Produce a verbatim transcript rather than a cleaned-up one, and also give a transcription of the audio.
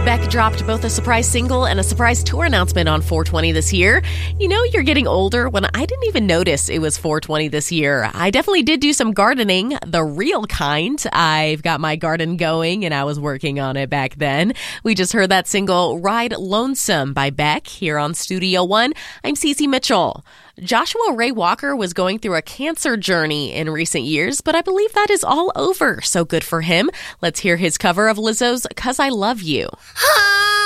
Beck dropped both a surprise single and a surprise tour announcement on four twenty this year. You know, you're getting older when I didn't even notice it was four twenty this year. I definitely did do some gardening, the real kind. I've got my garden going and I was working on it back then. We just heard that single Ride Lonesome by Beck here on Studio One. I'm Cece Mitchell. Joshua Ray Walker was going through a cancer journey in recent years, but I believe that is all over. So good for him. Let's hear his cover of Lizzo's 'Cause I Love You.